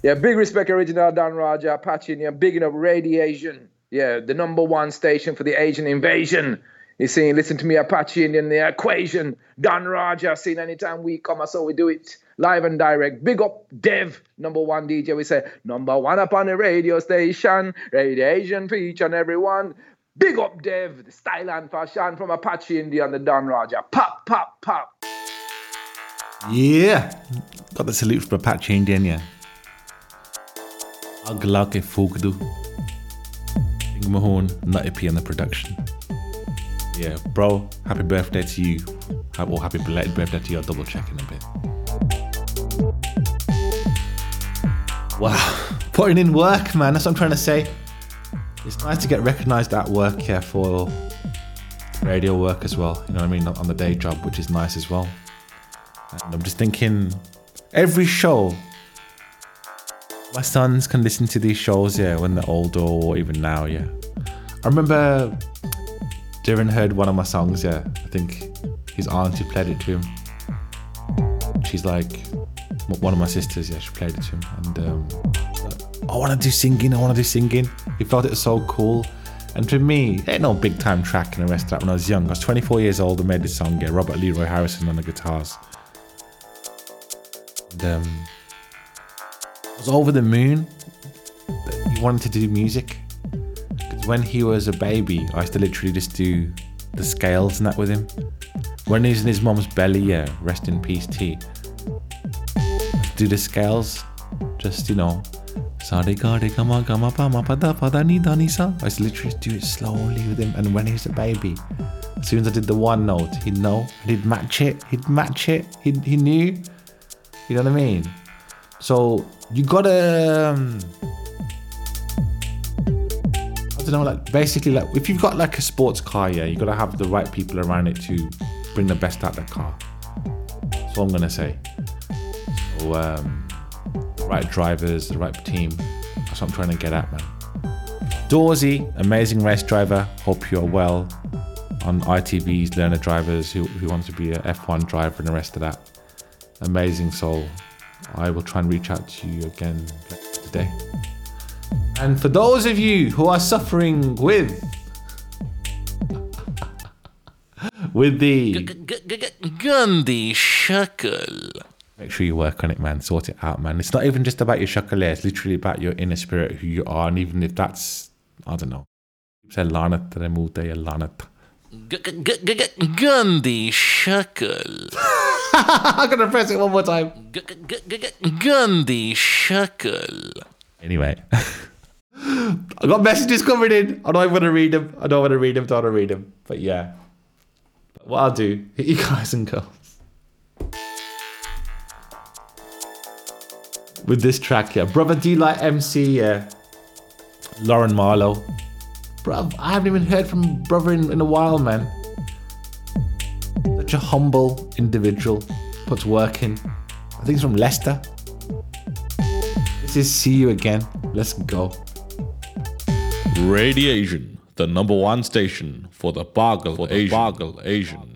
Yeah, big respect, original Don Roger, Apache, and you're bigging up Radiation. Yeah, the #1 station for the Asian invasion. You're saying, listen to me, Apache, and the equation. Don Roger, saying anytime we come, so we do it live and direct. Big up Dev, #1 DJ. We say, #1 up on the radio station. Radiation for each and everyone. Big up Dev, the style and fashion from Apache India and the Don Roger. Pop, pop, pop. Yeah, got the salute from Apache Indian, yeah. Aglake Fogdu. King Mahone, Nutty P on the production. Yeah, bro, happy birthday to you. Or happy belated birthday to you. I'll double check in a bit. Wow, putting in work, man. That's what I'm trying to say. It's nice to get recognised at work, yeah, for radio work as well. You know what I mean? On the day job, which is nice as well. And I'm just thinking, every show, my sons can listen to these shows, yeah, when they're older or even now, yeah. I remember Darren heard one of my songs, yeah. I think his auntie played it to him. She's like, one of my sisters, yeah, she played it to him. And I want to do singing. He felt it was so cool. And for me, it ain't no big time track and the rest of that when I was young. I was 24 years old and made this song, yeah. Robert Leroy Harrison on the guitars. And I was over the moon that he wanted to do music. Because when he was a baby, I used to literally just do the scales and that with him. When he was in his mum's belly, yeah, rest in peace T. Do the scales, just, you know, I used to literally do it slowly with him. And when he was a baby, as soon as I did the one note, he'd know, and he'd match it, he knew, you know what I mean? So you gotta, I don't know, like basically, like if you've got like a sports car, yeah, you gotta have the right people around it to bring the best out of the car. That's what I'm gonna say. So the right drivers, the right team. That's what I'm trying to get at, man. Dawsey, amazing race driver. Hope you're well. On ITV's Learner Drivers, who wants to be a F1 driver and the rest of that. Amazing soul. I will try and reach out to you again today. And for those of you who are suffering with the Gandhi Shakal, make sure you work on it, man. Sort it out, man. It's not even just about your shakal, it's literally about your inner spirit, who you are. And even if that's, I don't know, say lanat remude lanat. Gandhi Shakal. I'm gonna press it one more time. Gandhi Shakal. Anyway, I got messages coming in. I don't want to read them. But yeah, what I'll do, you guys and girls, with this track, yeah. Brother, do you like MC? Yeah. Lauren Marlowe. Bruv, I haven't even heard from brother in a while, man. Such a humble individual. Puts work in. I think he's from Leicester. This is See You Again. Let's go. Radiation, the #1 station for the Bargle Asian.